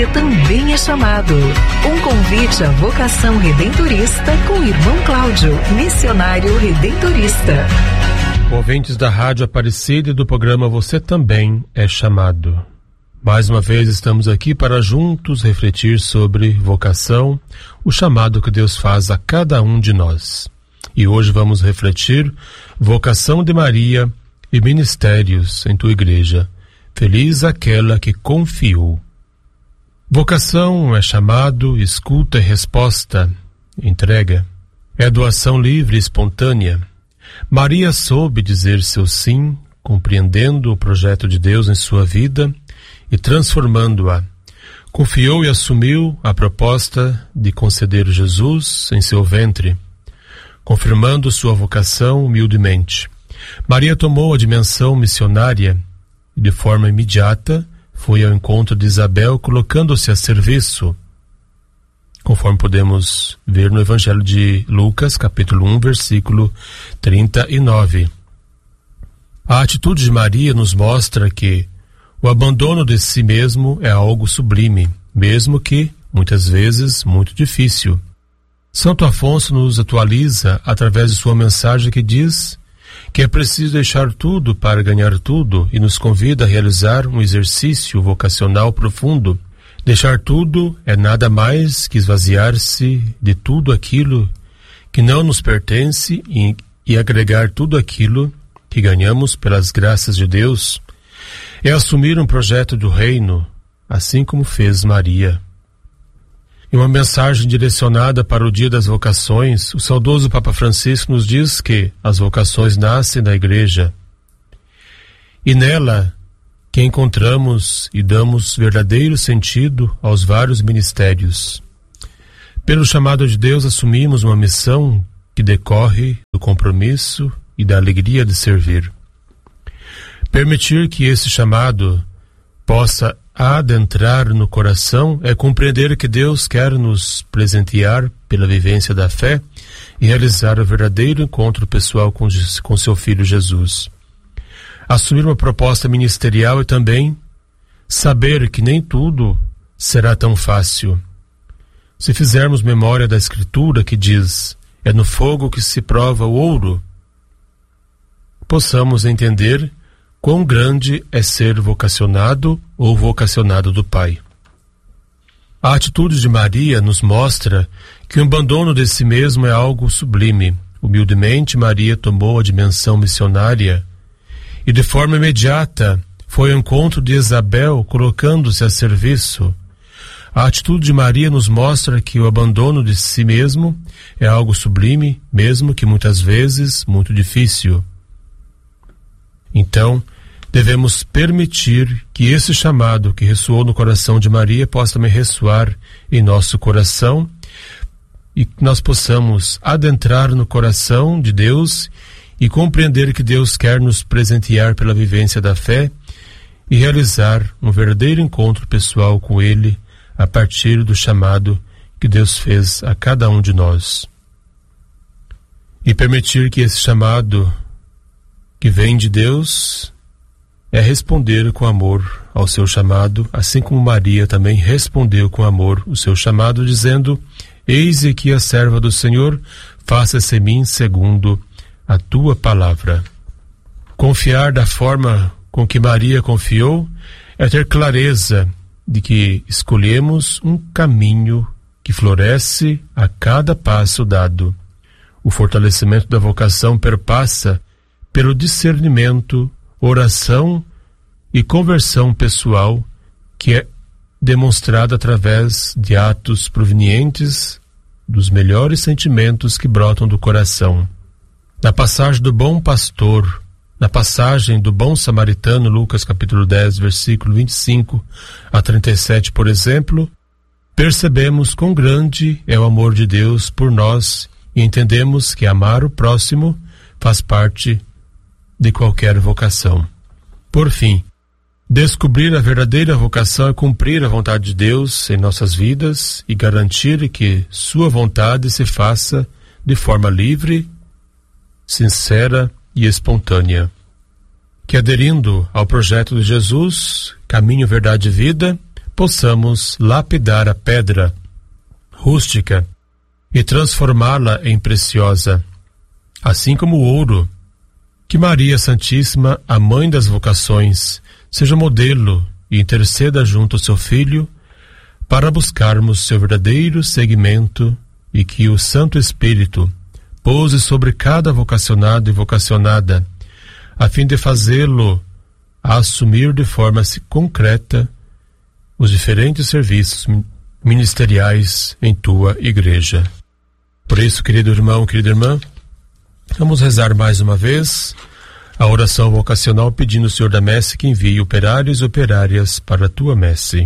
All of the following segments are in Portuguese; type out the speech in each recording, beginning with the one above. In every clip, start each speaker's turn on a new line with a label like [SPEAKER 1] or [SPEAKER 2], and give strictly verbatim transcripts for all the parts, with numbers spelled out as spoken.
[SPEAKER 1] Também é chamado. Um convite à vocação redentorista com o irmão Cláudio, missionário redentorista.
[SPEAKER 2] Ouvintes da Rádio Aparecida e do programa Você Também é Chamado. Mais uma vez estamos aqui para juntos refletir sobre vocação, o chamado que Deus faz a cada um de nós. E hoje vamos refletir vocação de Maria e ministérios em tua igreja. Feliz aquela que confiou. Vocação é chamado, escuta e resposta, entrega. É doação livre e espontânea. Maria soube dizer seu sim, compreendendo o projeto de Deus em sua vida e transformando-a. Confiou e assumiu a proposta de conceder Jesus em seu ventre, confirmando sua vocação humildemente. Maria tomou a dimensão missionária e, de forma imediata, foi ao encontro de Isabel, colocando-se a serviço, conforme podemos ver no Evangelho de Lucas, capítulo um, versículo trinta e nove. A atitude de Maria nos mostra que o abandono de si mesmo é algo sublime, mesmo que, muitas vezes, muito difícil. Santo Afonso nos atualiza através de sua mensagem que diz que é preciso deixar tudo para ganhar tudo e nos convida a realizar um exercício vocacional profundo. Deixar tudo é nada mais que esvaziar-se de tudo aquilo que não nos pertence e, e agregar tudo aquilo que ganhamos pelas graças de Deus. É assumir um projeto do reino, assim como fez Maria. Em uma mensagem direcionada para o Dia das Vocações, o saudoso Papa Francisco nos diz que as vocações nascem da Igreja e nela que encontramos e damos verdadeiro sentido aos vários ministérios. Pelo chamado de Deus, assumimos uma missão que decorre do compromisso e da alegria de servir. Permitir que esse chamado possa adentrar no coração é compreender que Deus quer nos presentear pela vivência da fé e realizar o verdadeiro encontro pessoal com, com seu Filho Jesus. Assumir uma proposta ministerial e também saber que nem tudo será tão fácil. Se fizermos memória da Escritura que diz, é no fogo que se prova o ouro, possamos entender quão grande é ser vocacionado ou vocacionado do Pai. A atitude de Maria nos mostra que o abandono de si mesmo é algo sublime. Humildemente, Maria tomou a dimensão missionária e, de forma imediata, foi ao encontro de Isabel, colocando-se a serviço. A atitude de Maria nos mostra que o abandono de si mesmo é algo sublime, mesmo que muitas vezes muito difícil. Então, devemos permitir que esse chamado que ressoou no coração de Maria possa também ressoar em nosso coração e que nós possamos adentrar no coração de Deus e compreender que Deus quer nos presentear pela vivência da fé e realizar um verdadeiro encontro pessoal com Ele a partir do chamado que Deus fez a cada um de nós. E permitir que esse chamado que vem de Deus é responder com amor ao seu chamado, assim como Maria também respondeu com amor o seu chamado, dizendo, eis aqui a serva do Senhor, faça-se em mim segundo a tua palavra. Confiar da forma com que Maria confiou é ter clareza de que escolhemos um caminho que floresce a cada passo dado. O fortalecimento da vocação perpassa pelo discernimento, oração e conversão pessoal que é demonstrada através de atos provenientes dos melhores sentimentos que brotam do coração. Na passagem do bom pastor, na passagem do bom samaritano, Lucas capítulo dez, versículo vinte e cinco a trinta e sete, por exemplo, percebemos quão grande é o amor de Deus por nós e entendemos que amar o próximo faz parte de qualquer vocação. Por fim, descobrir a verdadeira vocação é cumprir a vontade de Deus em nossas vidas e garantir que sua vontade se faça de forma livre, sincera e espontânea. Que aderindo ao projeto de Jesus, caminho, verdade e vida, possamos lapidar a pedra rústica e transformá-la em preciosa, assim como o ouro. Que Maria Santíssima, a Mãe das Vocações, seja modelo e interceda junto ao seu Filho para buscarmos seu verdadeiro seguimento, e que o Santo Espírito pouse sobre cada vocacionado e vocacionada, a fim de fazê-lo a assumir de forma concreta os diferentes serviços ministeriais em tua igreja. Por isso, querido irmão, querida irmã, vamos rezar mais uma vez a oração vocacional, pedindo ao Senhor da Messe que envie operários e operárias para a tua messe.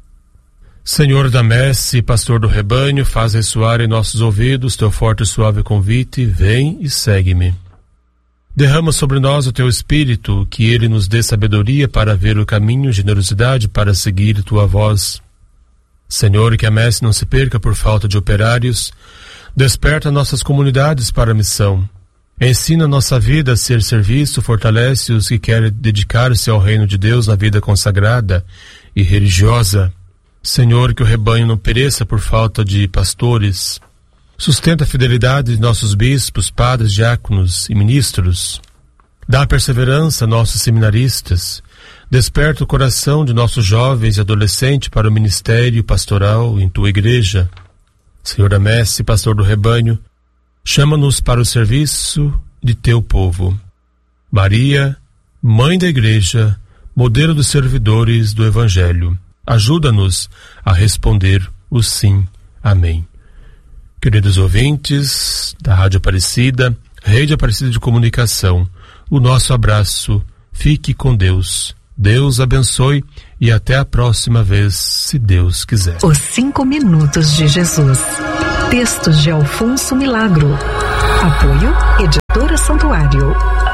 [SPEAKER 2] Senhor da Messe, pastor do rebanho, faz ressoar em nossos ouvidos teu forte e suave convite: vem e segue-me. Derrama sobre nós o teu Espírito, que ele nos dê sabedoria para ver o caminho, generosidade para seguir tua voz. Senhor, que a messe não se perca por falta de operários. Desperta nossas comunidades para a missão. Ensina nossa vida a ser serviço, fortalece os que querem dedicar-se ao reino de Deus na vida consagrada e religiosa. Senhor, que o rebanho não pereça por falta de pastores. Sustenta a fidelidade de nossos bispos, padres, diáconos e ministros. Dá perseverança a nossos seminaristas. Desperta o coração de nossos jovens e adolescentes para o ministério pastoral em tua igreja. Senhor da Messe, pastor do rebanho, chama-nos para o serviço de teu povo. Maria, Mãe da Igreja, modelo dos servidores do Evangelho, ajuda-nos a responder o sim. Amém. Queridos ouvintes da Rádio Aparecida, Rede Aparecida de Comunicação, o nosso abraço, fique com Deus. Deus abençoe e até a próxima vez, se Deus quiser.
[SPEAKER 1] Os Cinco Minutos de Jesus. Textos de Alfonso Milagro. Apoio Editora Santuário.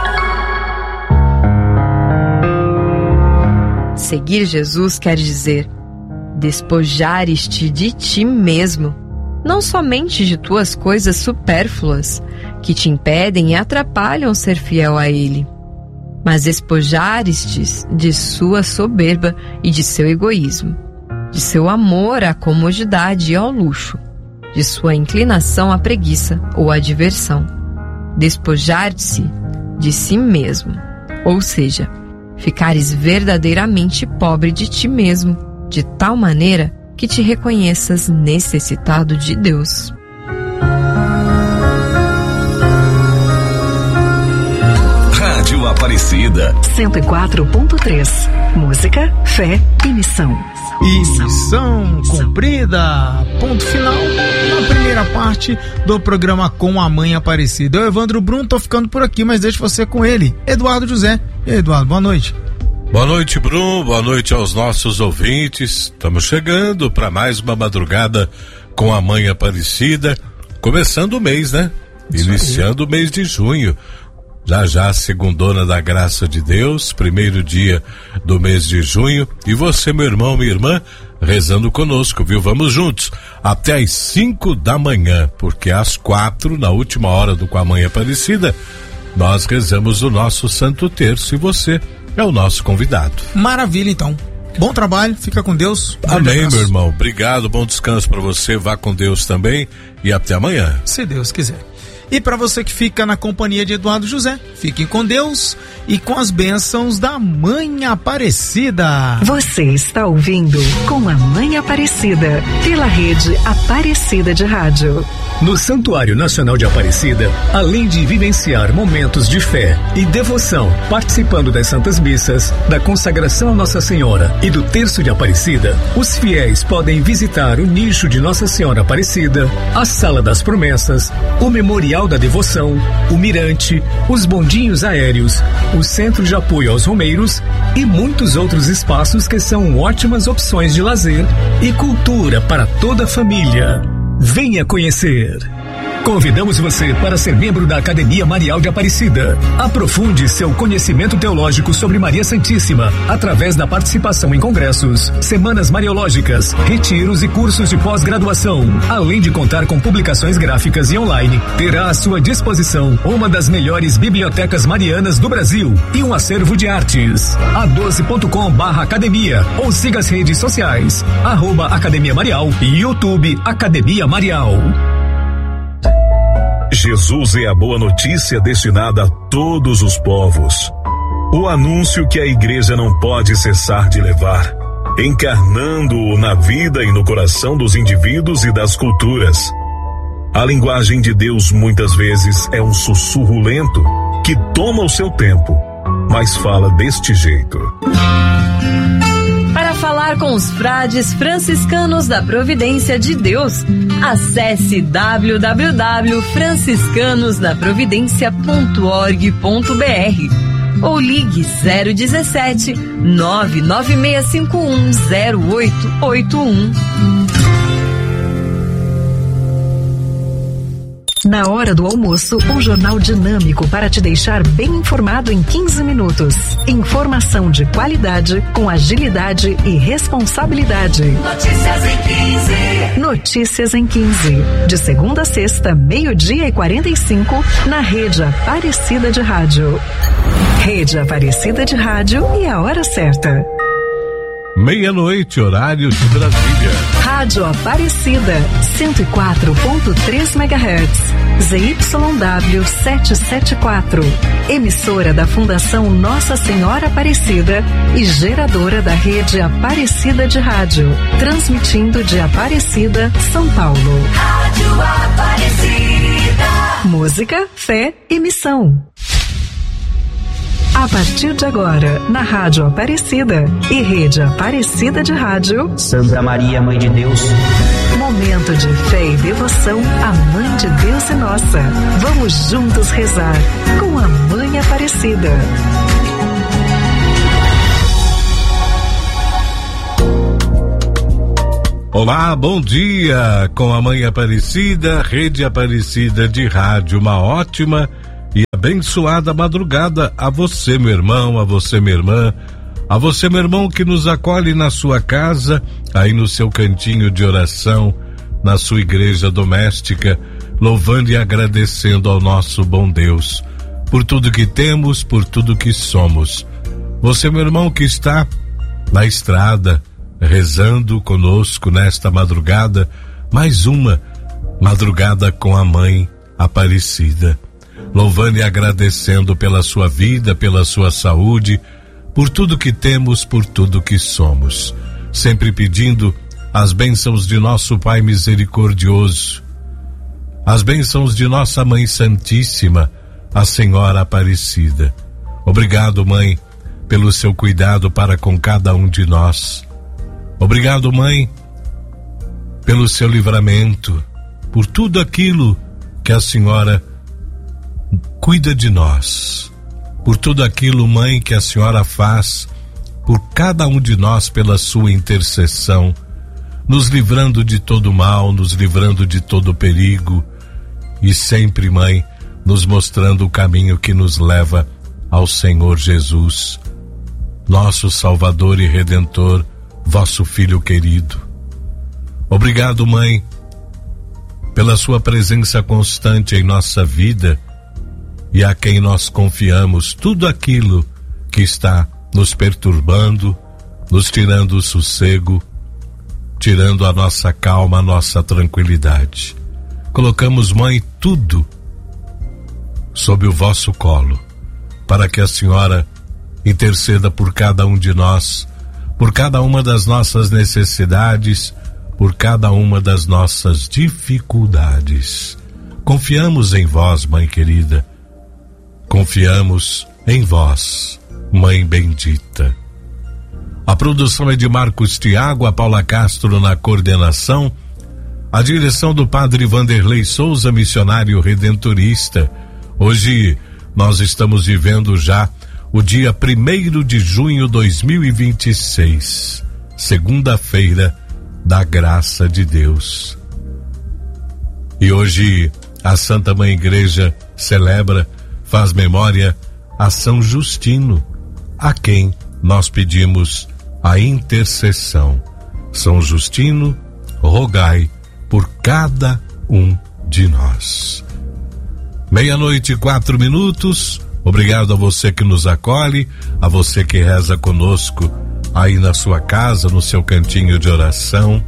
[SPEAKER 3] Seguir Jesus quer dizer despojar-te de ti mesmo, não somente de tuas coisas supérfluas que te impedem e atrapalham ser fiel a Ele, mas despojar-te de sua soberba e de seu egoísmo, de seu amor à comodidade e ao luxo, de sua inclinação à preguiça ou à diversão. Despojar-te de si mesmo, ou seja, ficares verdadeiramente pobre de ti mesmo, de tal maneira que te reconheças necessitado de Deus.
[SPEAKER 4] Rádio Aparecida
[SPEAKER 1] cento e quatro ponto três. Música, fé e missão.
[SPEAKER 5] E missão cumprida. Ponto final na primeira parte do programa Com a Mãe Aparecida. Eu, Evandro Bruno, tô ficando por aqui, mas deixo você com ele, Eduardo José. E aí, Eduardo, boa noite.
[SPEAKER 6] Boa noite, Bruno. Boa noite aos nossos ouvintes. Estamos chegando para mais uma madrugada com a Mãe Aparecida. Começando o mês, né? Isso Iniciando aí. O mês de junho. Já já, segundona da graça de Deus, primeiro dia do mês de junho. E você, meu irmão, minha irmã, rezando conosco, viu? Vamos juntos até às cinco da manhã, porque às quatro, na última hora do Com a Mãe Aparecida, nós rezamos o nosso Santo Terço e você é o nosso convidado.
[SPEAKER 5] Maravilha, então. Bom trabalho, fica com Deus.
[SPEAKER 6] Amém, meu irmão. Obrigado, bom descanso para você. Vá com Deus também e até amanhã.
[SPEAKER 5] Se Deus quiser. E para você que fica na companhia de Eduardo José, fiquem com Deus e com as bênçãos da Mãe Aparecida.
[SPEAKER 1] Você está ouvindo Com a Mãe Aparecida, pela rede Aparecida de Rádio.
[SPEAKER 7] No Santuário Nacional de Aparecida, além de vivenciar momentos de fé e devoção, participando das Santas Missas, da consagração a Nossa Senhora e do Terço de Aparecida, os fiéis podem visitar o nicho de Nossa Senhora Aparecida, a Sala das Promessas, o Memorial da Devoção, o Mirante, os bondinhos aéreos, o Centro de Apoio aos Romeiros e muitos outros espaços que são ótimas opções de lazer e cultura para toda a família. Venha conhecer! Convidamos você para ser membro da Academia Marial de Aparecida. Aprofunde seu conhecimento teológico sobre Maria Santíssima através da participação em congressos, semanas mariológicas, retiros e cursos de pós-graduação. Além de contar com publicações gráficas e online, terá à sua disposição uma das melhores bibliotecas marianas do Brasil e um acervo de artes. a doze ponto com barra academia ou siga as redes sociais, arroba Academia Marial e YouTube Academia Marial.
[SPEAKER 8] Jesus é a boa notícia destinada a todos os povos. O anúncio que a igreja não pode cessar de levar, encarnando-o na vida e no coração dos indivíduos e das culturas. A linguagem de Deus muitas vezes é um sussurro lento que toma o seu tempo, mas fala deste jeito.
[SPEAKER 3] Para falar com os frades franciscanos da Providência de Deus, acesse w w w ponto franciscanos da providencia ponto org ponto b r ou ligue zero dezessete, nove nove seis cinco um zero oito oito um.
[SPEAKER 1] Na hora do almoço, um jornal dinâmico para te deixar bem informado em quinze minutos. Informação de qualidade, com agilidade e responsabilidade.
[SPEAKER 9] Notícias em quinze.
[SPEAKER 1] Notícias em quinze. De segunda a sexta, meio-dia e quarenta e cinco, na Rede Aparecida de Rádio. Rede Aparecida de Rádio e a hora certa.
[SPEAKER 6] Meia-noite, horário de Brasília.
[SPEAKER 1] Rádio Aparecida, cento e quatro ponto três megahertz, Z Y W setecentos e setenta e quatro. Emissora da Fundação Nossa Senhora Aparecida e geradora da Rede Aparecida de Rádio. Transmitindo de Aparecida, São Paulo.
[SPEAKER 9] Rádio Aparecida.
[SPEAKER 1] Música, fé e missão. A partir de agora, na Rádio Aparecida e Rede Aparecida de Rádio,
[SPEAKER 10] Santa Maria, Mãe de Deus.
[SPEAKER 1] Momento de fé e devoção à Mãe de Deus e nossa. Vamos juntos rezar com a Mãe Aparecida.
[SPEAKER 6] Olá, bom dia com a Mãe Aparecida, Rede Aparecida de Rádio. Uma ótima e abençoada madrugada a você, meu irmão, a você, minha irmã, a você, meu irmão, que nos acolhe na sua casa, aí no seu cantinho de oração, na sua igreja doméstica, louvando e agradecendo ao nosso bom Deus por tudo que temos, por tudo que somos. Você, meu irmão, que está na estrada, rezando conosco nesta madrugada, mais uma madrugada com a Mãe Aparecida. Louvando e agradecendo pela sua vida, pela sua saúde, por tudo que temos, por tudo que somos. Sempre pedindo as bênçãos de nosso Pai misericordioso, as bênçãos de nossa Mãe Santíssima, a Senhora Aparecida. Obrigado, Mãe, pelo seu cuidado para com cada um de nós. Obrigado, Mãe, pelo seu livramento, por tudo aquilo que a Senhora cuida de nós, por tudo aquilo, Mãe, que a Senhora faz por cada um de nós pela sua intercessão, nos livrando de todo mal, nos livrando de todo perigo e sempre, Mãe, nos mostrando o caminho que nos leva ao Senhor Jesus, nosso Salvador e Redentor, vosso Filho querido. Obrigado, Mãe, pela sua presença constante em nossa vida e a quem nós confiamos tudo aquilo que está nos perturbando, nos tirando o sossego, tirando a nossa calma, a nossa tranquilidade. Colocamos, Mãe, tudo sob o vosso colo, para que a Senhora interceda por cada um de nós, por cada uma das nossas necessidades, por cada uma das nossas dificuldades. Confiamos em vós, Mãe querida. Confiamos em vós, Mãe bendita. A produção é de Marcos Tiago, a Paula Castro na coordenação, a direção do Padre Vanderlei Souza, missionário redentorista. Hoje nós estamos vivendo já o dia primeiro de junho de dois mil e vinte e seis, segunda-feira da graça de Deus. E hoje a Santa Mãe Igreja celebra, faz memória a São Justino, a quem nós pedimos a intercessão. São Justino, rogai por cada um de nós. Meia-noite e quatro minutos. Obrigado a você que nos acolhe, a você que reza conosco aí na sua casa, no seu cantinho de oração,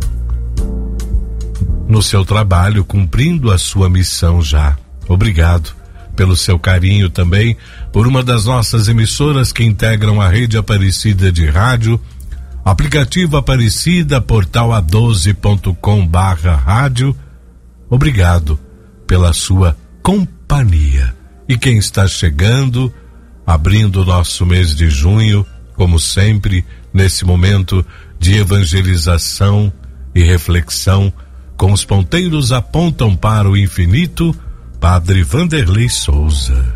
[SPEAKER 6] no seu trabalho, cumprindo a sua missão já. Obrigado pelo seu carinho também por uma das nossas emissoras que integram a Rede Aparecida de Rádio, aplicativo Aparecida, portal a doze ponto com barra rádio. Obrigado pela sua companhia. E quem está chegando, abrindo o nosso mês de junho, como sempre, nesse momento de evangelização e reflexão, com os ponteiros apontam para o infinito, Padre Vanderlei Souza.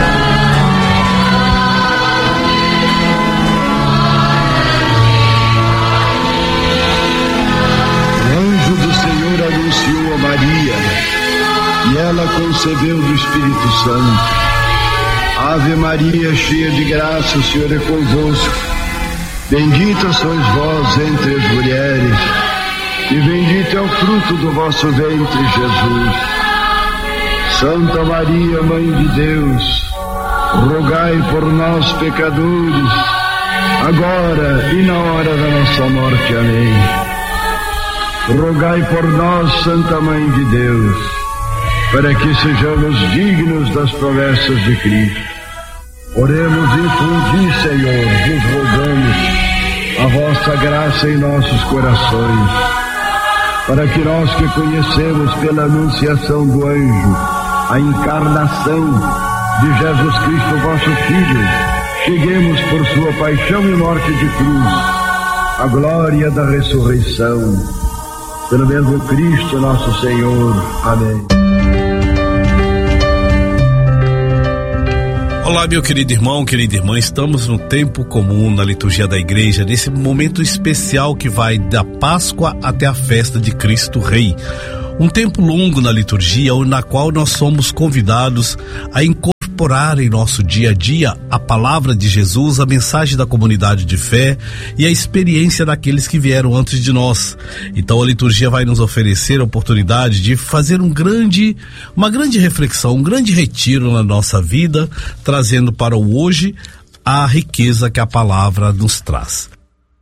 [SPEAKER 11] O anjo do Senhor anunciou a Maria, e ela concebeu do Espírito Santo. Ave Maria, cheia de graça, o Senhor é convosco. Bendita sois vós entre as mulheres, e bendito é o fruto do vosso ventre, Jesus. Santa Maria, Mãe de Deus, rogai por nós, pecadores, agora e na hora da nossa morte. Amém. Rogai por nós, Santa Mãe de Deus, para que sejamos dignos das promessas de Cristo. Oremos, infundi, Senhor, vos rogamos a vossa graça em nossos corações, para que nós que conhecemos pela anunciação do anjo a encarnação de Jesus Cristo, vosso Filho, cheguemos por sua paixão e morte de cruz à glória da ressurreição. Pelo mesmo Cristo nosso Senhor. Amém.
[SPEAKER 12] Olá, meu querido irmão, querida irmã, estamos no tempo comum na liturgia da igreja, nesse momento especial que vai da Páscoa até a festa de Cristo Rei. Um tempo longo na liturgia, na qual nós somos convidados a incorporar em nosso dia a dia a palavra de Jesus, a mensagem da comunidade de fé e a experiência daqueles que vieram antes de nós. Então a liturgia vai nos oferecer a oportunidade de fazer um grande, uma grande reflexão, um grande retiro na nossa vida, trazendo para o hoje a riqueza que a palavra nos traz.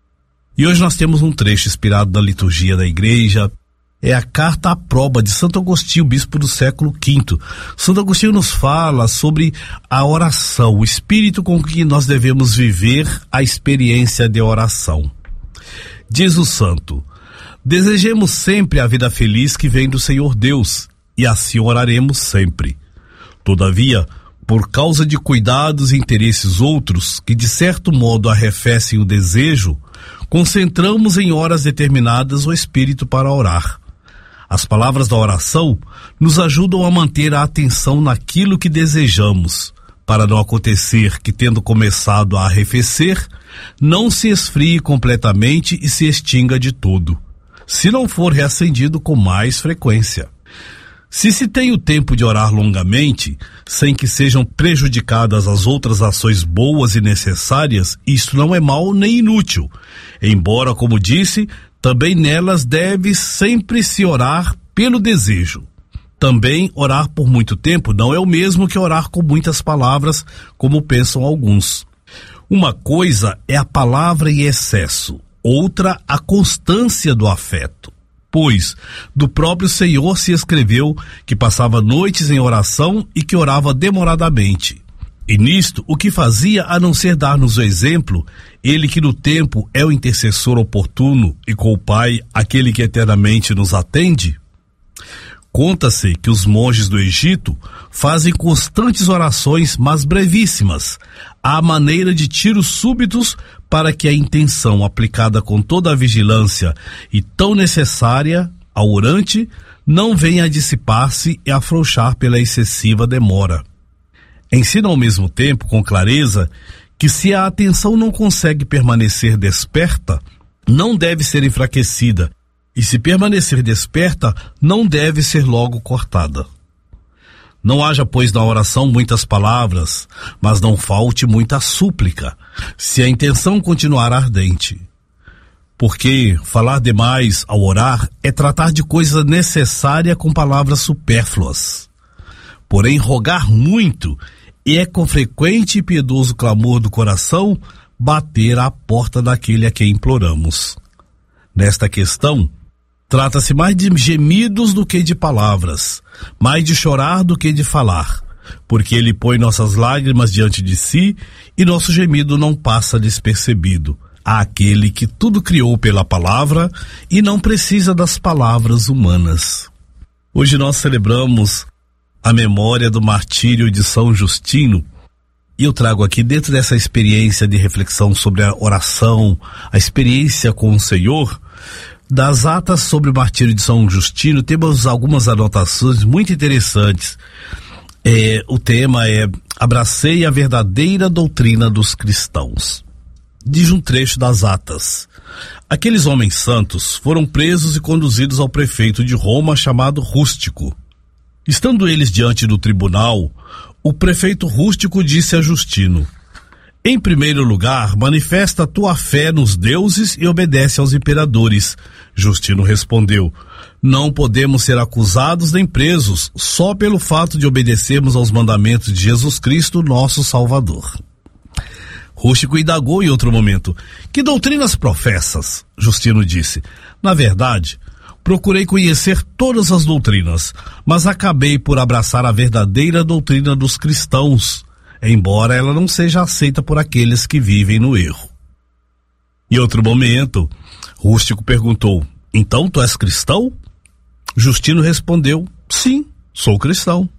[SPEAKER 12] E hoje nós temos um trecho inspirado na liturgia da igreja. É a carta à proba de Santo Agostinho, bispo do século quinto. Santo Agostinho nos fala sobre a oração, o espírito com que nós devemos viver a experiência de oração. Diz o santo: desejemos sempre a vida feliz que vem do Senhor Deus, e assim oraremos sempre. Todavia, por causa de cuidados e interesses outros, que de certo modo arrefecem o desejo, concentramos em horas determinadas o espírito para orar. As palavras da oração nos ajudam a manter a atenção naquilo que desejamos, para não acontecer que, tendo começado a arrefecer, não se esfrie completamente e se extinga de todo, se não for reacendido com mais frequência. Se se tem o tempo de orar longamente, sem que sejam prejudicadas as outras ações boas e necessárias, isto não é mal nem inútil, embora, como disse, também nelas deve sempre se orar pelo desejo. Também orar por muito tempo não é o mesmo que orar com muitas palavras, como pensam alguns. Uma coisa é a palavra em excesso, outra a constância do afeto. Pois do próprio Senhor se escreveu que passava noites em oração e que orava demoradamente. E nisto, o que fazia a não ser dar-nos o exemplo, ele que no tempo é o intercessor oportuno e com o Pai aquele que eternamente nos atende? Conta-se que os monges do Egito fazem constantes orações, mas brevíssimas, à maneira de tiros súbitos, para que a intenção aplicada com toda a vigilância e tão necessária ao orante não venha a dissipar-se e afrouxar pela excessiva demora. Ensina ao mesmo tempo, com clareza, que se a atenção não consegue permanecer desperta, não deve ser enfraquecida, e se permanecer desperta, não deve ser logo cortada. Não haja, pois, na oração muitas palavras, mas não falte muita súplica, se a intenção continuar ardente. Porque falar demais ao orar é tratar de coisa necessária com palavras supérfluas. Porém, rogar muito é com frequente e piedoso clamor do coração bater à porta daquele a quem imploramos. Nesta questão, trata-se mais de gemidos do que de palavras, mais de chorar do que de falar, porque ele põe nossas lágrimas diante de si e nosso gemido não passa despercebido àquele que tudo criou pela palavra e não precisa das palavras humanas. Hoje nós celebramos a memória do martírio de São Justino, e eu trago aqui, dentro dessa experiência de reflexão sobre a oração, a experiência com o Senhor, das atas sobre o martírio de São Justino, temos algumas anotações muito interessantes. É, o tema é: abracei a verdadeira doutrina dos cristãos. Diz um trecho das atas: aqueles homens santos foram presos e conduzidos ao prefeito de Roma, chamado Rústico. Estando eles diante do tribunal, o prefeito Rústico disse a Justino: em primeiro lugar, manifesta a tua fé nos deuses e obedece aos imperadores. Justino respondeu: não podemos ser acusados nem presos só pelo fato de obedecermos aos mandamentos de Jesus Cristo, nosso Salvador. Rústico indagou em outro momento: que doutrinas professas? Justino disse: na verdade, procurei conhecer todas as doutrinas, mas acabei por abraçar a verdadeira doutrina dos cristãos, embora ela não seja aceita por aqueles que vivem no erro. Em outro momento, Rústico perguntou: então tu és cristão? Justino respondeu: sim, sou cristão.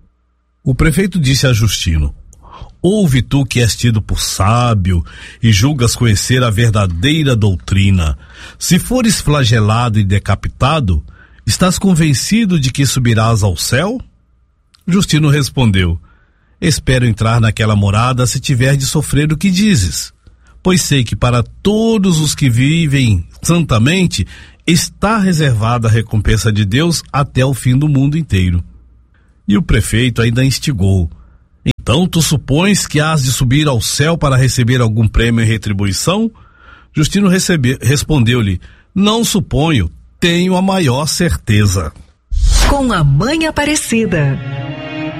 [SPEAKER 12] O prefeito disse a Justino: ouve tu que és tido por sábio e julgas conhecer a verdadeira doutrina. Se fores flagelado e decapitado, estás convencido de que subirás ao céu? Justino respondeu: espero entrar naquela morada se tiver de sofrer o que dizes, pois sei que para todos os que vivem santamente está reservada a recompensa de Deus até o fim do mundo inteiro. E o prefeito ainda instigou: então tu supões que hás de subir ao céu para receber algum prêmio em retribuição? Justino recebe, respondeu-lhe: não suponho, tenho a maior certeza.
[SPEAKER 1] Com a Mãe Aparecida.